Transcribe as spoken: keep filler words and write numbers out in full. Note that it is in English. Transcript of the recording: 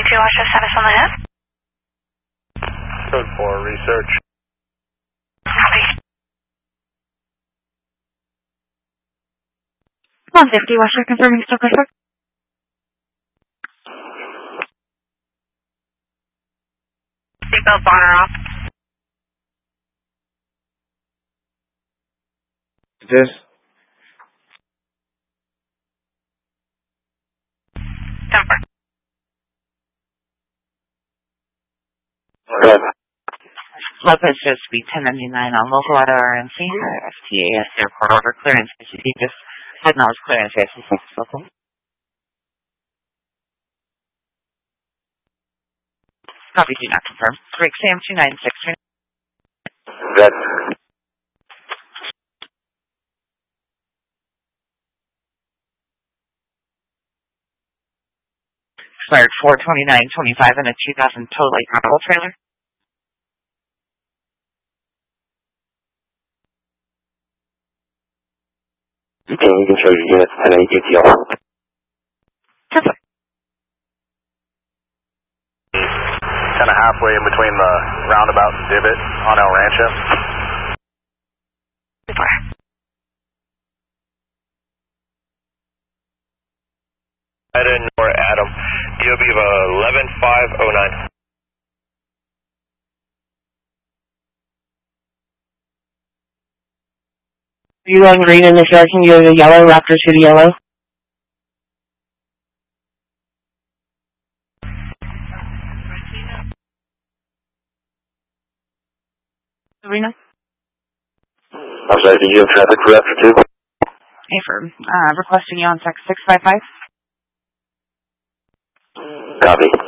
two, watch the status on the head. Code four, research. Copy. one fifty, Washer, confirming still clear. Seatbelt on or off. This? Temper. Good. Lopez shows speed ten ninety-nine on local auto R N C for F T A S airport over clearance. If you just head knowledge clearance, yes, local. Copy, do not confirm. Break Sam two nine six. Good. Expired four twenty-nine twenty-five in a two thousand totally compatible trailer. Okay, you can show your units ten eight A T L. Perfect. Kind of halfway in between the roundabout and divot on El Rancho. Ida Nor Adam, D O B of eleven five oh nine. Are you going green in this direction? You go to yellow, Raptor City yellow. Serena? I'm sorry, did you have traffic for Raptor two? Hey, firm. Uh, requesting you on sec six five five. Copy.